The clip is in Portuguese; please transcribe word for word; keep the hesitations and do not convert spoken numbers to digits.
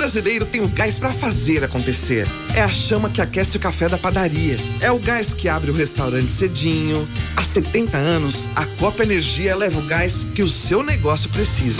brasileiro tem o gás pra fazer acontecer. É a chama que aquece o café da padaria. É o gás que abre o restaurante cedinho. Há setenta anos, a Copa Energia leva o gás que o seu negócio precisa.